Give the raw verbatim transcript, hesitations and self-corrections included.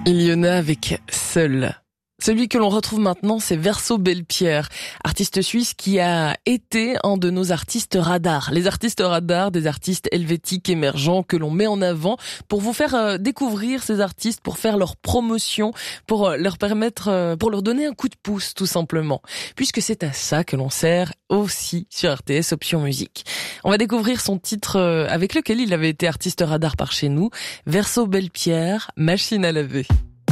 Il y en a avec Seul. Celui que l'on retrouve maintenant, c'est Verso Bellepierre, artiste suisse qui a été un de nos artistes radars. Les artistes radars, des artistes helvétiques émergents que l'on met en avant pour vous faire euh, découvrir ces artistes, pour faire leur promotion, pour euh, leur permettre, euh, pour leur donner un coup de pouce tout simplement. Puisque c'est à ça que l'on sert aussi sur R T S Option Musique. On va découvrir son titre euh, avec lequel il avait été artiste radar par chez nous, Verso Bellepierre, Machine à laver.